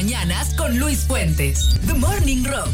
mañanas con Luis Fuentes. The Morning Rock.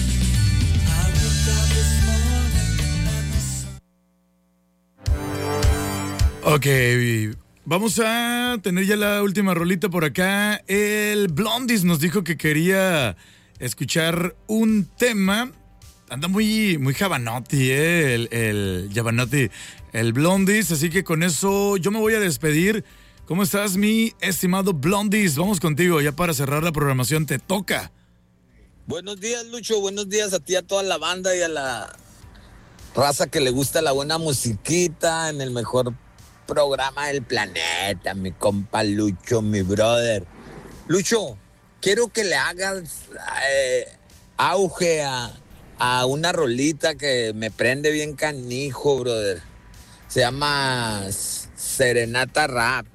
Ok, vamos a tener ya la última rolita por acá. El Blondies nos dijo que quería escuchar un tema. Anda muy Jabanotti, el Jabanotti, el Blondies. Así que con eso yo me voy a despedir. ¿Cómo estás, mi estimado Blondies? Vamos contigo, ya para cerrar la programación, te toca. Buenos días, Lucho. Buenos días a ti, a toda la banda y a la raza que le gusta la buena musiquita en el mejor programa del planeta, mi compa Lucho, mi brother. Lucho, quiero que le hagas auge a una rolita que me prende bien canijo, brother. Se llama Serenata Rap.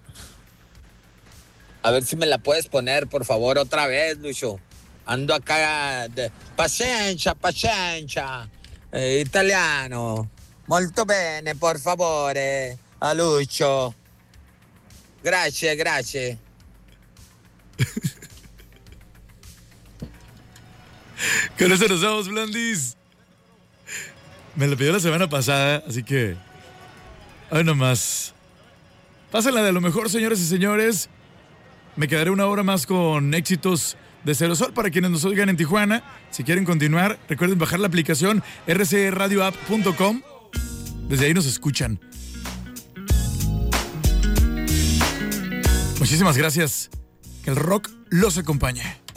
A ver si me la puedes poner, por favor, otra vez, Lucho. Ando acá de paciencia, italiano. Molto bene, por favore. A Lucho. Gracias. Con eso nos vamos, Blondies. Me lo pidió la semana pasada, así que hoy nomás. Pásenla de lo mejor, señores y señores. Me quedaré una hora más con éxitos de Cero Sol para quienes nos oigan en Tijuana. Si quieren continuar, recuerden bajar la aplicación rcradioapp.com. Desde ahí nos escuchan. Muchísimas gracias. Que el rock los acompañe.